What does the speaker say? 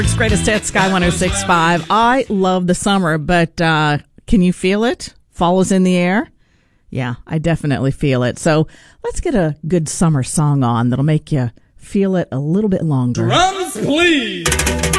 Greatest hits, Sky 106.5. I love the summer, but can you feel it? Fall is in the air? Yeah, I definitely feel it. So let's get a good summer song on that'll make you feel it a little bit longer. Drums, please.